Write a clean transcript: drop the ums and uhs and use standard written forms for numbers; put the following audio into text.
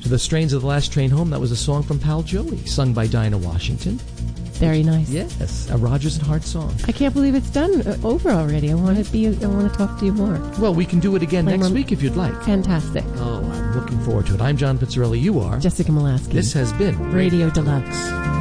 To the strains of The Last Train Home, that was a song from Pal Joey, sung by Dinah Washington. Very nice. Yes, a Rodgers and Hart song. I can't believe it's done over already. I want to talk to you more. Well, we can do it again next week if you'd like. Fantastic. Oh, I'm looking forward to it. I'm John Pizzarelli. You are Jessica Molaski. This has been Radio Deluxe.